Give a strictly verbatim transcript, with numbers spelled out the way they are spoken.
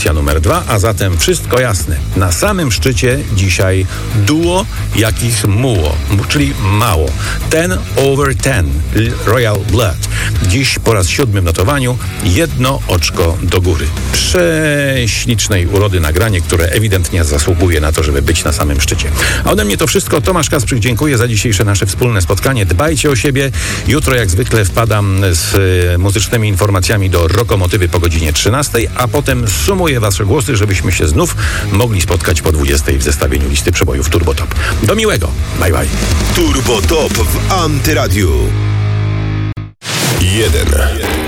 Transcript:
numer dwa, a zatem wszystko jasne. Na samym szczycie dzisiaj duo jakich muło, czyli mało. Ten over ten, Royal Blood. Dziś po raz siódmym notowaniu jedno oczko do góry. Prześlicznej urody nagranie, które ewidentnie zasługuje na to, żeby być na samym szczycie. A ode mnie to wszystko. Tomasz Kasprzyk, dziękuję za dzisiejsze nasze wspólne spotkanie. Dbajcie o siebie. Jutro jak zwykle wpadam z muzycznymi informacjami do Rokomotywy po godzinie trzynastej, a potem sumuję wasze głosy, żebyśmy się znów mogli spotkać po dwudziestej w zestawieniu listy przebojów Turbo Top. Do miłego. Bye bye. Turbo Top w Antyradiu. Jeden.